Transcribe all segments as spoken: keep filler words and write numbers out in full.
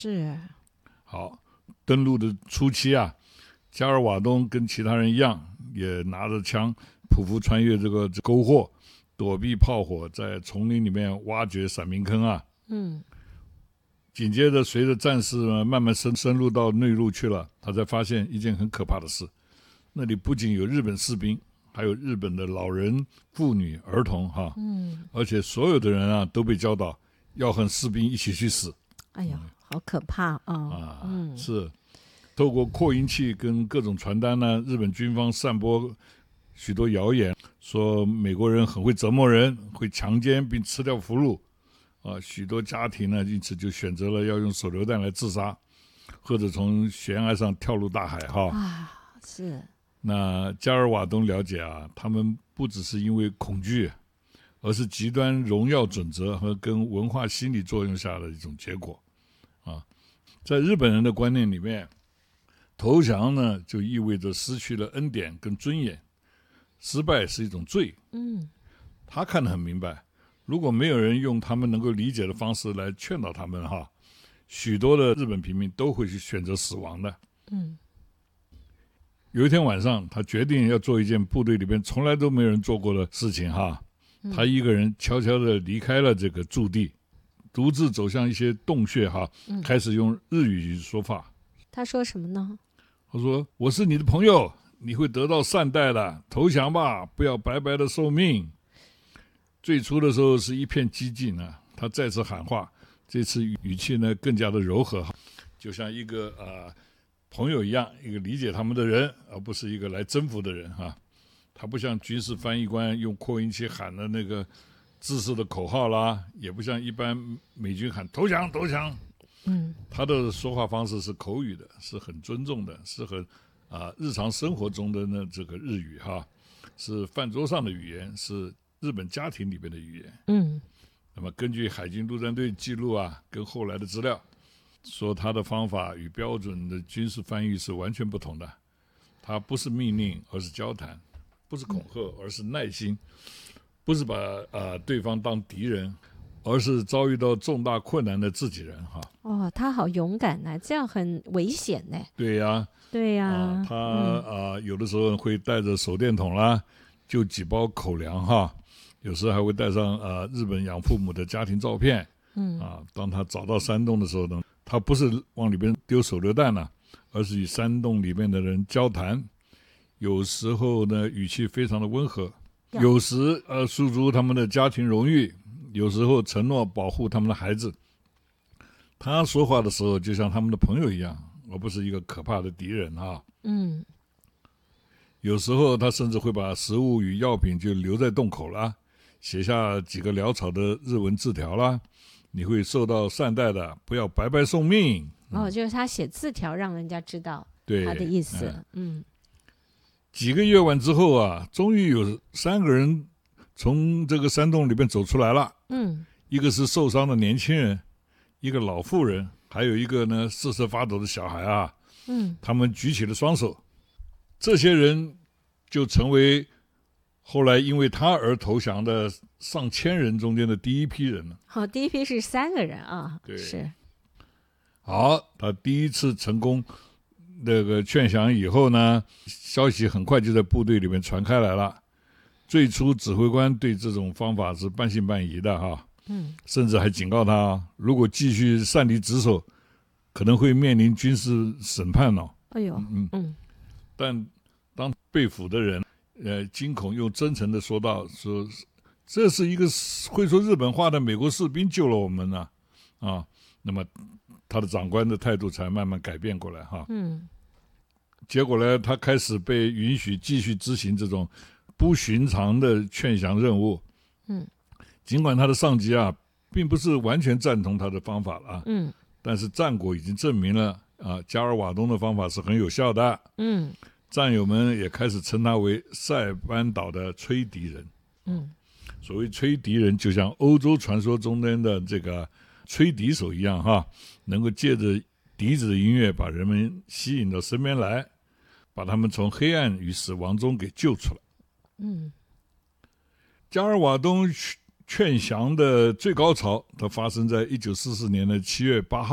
是。 好，登陆的初期啊，加尔瓦东跟其他人一样，也拿着枪匍匐穿越这个沟壑，躲避炮火，在丛林里面挖掘散民坑啊。 嗯， 紧接着随着战事慢慢深深入到内陆去了，他才发现一件很可怕的事，那里不仅有日本士兵，还有日本的老人、妇女、儿童哈， 嗯， 而且所有的人啊都被教导要和士兵一起去死。 哎呀，好可怕啊！ 啊， 嗯， 是透过扩音器跟各种传单呢，日本军方散播许多谣言，说美国人很会折磨人，会强奸并吃掉俘虏啊，许多家庭呢因此就选择了要用手榴弹来自杀，或者从悬崖上跳入大海哈。 啊，是。 那加尔瓦东了解啊，他们不只是因为恐惧，而是极端荣耀准则和跟文化心理作用下的一种结果啊。在日本人的观念里面，投降呢就意味着失去了恩典跟尊严，失败是一种罪。 嗯， 他看得很明白，如果没有人用他们能够理解的方式来劝导他们哈，许多的日本平民都会去选择死亡的。 嗯， 有一天晚上，他决定要做一件部队里边从来都没有人做过的事情哈。他一个人悄悄地离开了这个驻地，独自走向一些洞穴哈，开始用日语说话。 他说什么呢？ 他说：“我是你的朋友，你会得到善待的，投降吧，不要白白的受命。”最初的时候是一片激进啊，他再次喊话，这次语气呢更加的柔和，就像一个呃朋友一样，一个理解他们的人，而不是一个来征服的人哈。他不像军事翻译官用扩音器喊的那个自式的口号啦，也不像一般美军喊投降投降。 嗯， 他的说话方式是口语的，是很尊重的，是很啊、呃、日常生活中的呢这个日语哈，是饭桌上的语言，是日本家庭里边的语言。 嗯， 那么根据海军陆战队记录啊，跟后来的资料说，他的方法与标准的军事翻译是完全不同的。他不是命令，而是交谈；不是恐吓，而是耐心；不是把呃对方当敌人，而是遭遇到重大困难的自己人哈。 哦，他好勇敢呐、啊，这样很危险呢。 对呀， 对呀、 啊，他啊、 嗯呃、有的时候会带着手电筒啦，就几包口粮哈，有时候还会带上呃日本养父母的家庭照片。 嗯啊，当他找到山洞的时候呢，他不是往里边丢手榴弹了、啊，而是与山洞里面的人交谈。有时候呢，语气非常的温和，有时呃诉诸他们的家庭荣誉，有时候承诺保护他们的孩子。他说话的时候就像他们的朋友一样，而不是一个可怕的敌人啊。 嗯， 有时候他甚至会把食物与药品就留在洞口啦，写下几个潦草的日文字条啦。你会受到善待的，不要白白送命。 哦，就是他写字条让人家知道对他的意思。 嗯， 嗯， 几个夜晚之后啊，终于有三个人从这个山洞里面走出来了。 嗯， 一个是受伤的年轻人，一个老妇人，还有一个呢瑟瑟发抖的小孩啊。 嗯， 他们举起了双手，这些人就成为后来因为他而投降的上千人中间的第一批人了。 好、哦，第一批是三个人啊。 对， 是。 好，他第一次成功那个劝降以后呢，消息很快就在部队里面传开来了。最初指挥官对这种方法是半信半疑的哈， 嗯， 甚至还警告他，如果继续擅离职守，可能会面临军事审判哦。 哎呦， 嗯嗯， 但当被俘的人，呃，惊恐又真诚地说道：“说这是一个会说日本话的美国士兵救了我们呢、啊，啊，那么他的长官的态度才慢慢改变过来哈。 嗯， 结果呢，他开始被允许继续执行这种不寻常的劝降任务。 嗯， 尽管他的上级啊，并不是完全赞同他的方法了， 嗯， 但是战果已经证明了啊，加尔瓦东的方法是很有效的。 嗯， 战友们也开始称他为塞班岛的吹笛人。 嗯， 所谓吹笛人，就像欧洲传说中间的这个吹笛手一样哈，能够借着笛子的音乐把人们吸引到身边来，把他们从黑暗与死亡中给救出来。 嗯， 加尔瓦东劝降的最高潮，它发生在一九四四年的七月八号。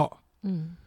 嗯